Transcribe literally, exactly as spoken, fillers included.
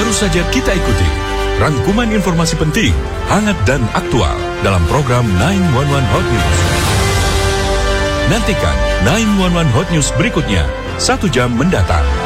Baru saja kita ikuti rangkuman informasi penting, hangat dan aktual dalam program sembilan satu satu Hot News. Nantikan sembilan satu satu Hot News berikutnya, satu jam mendatang.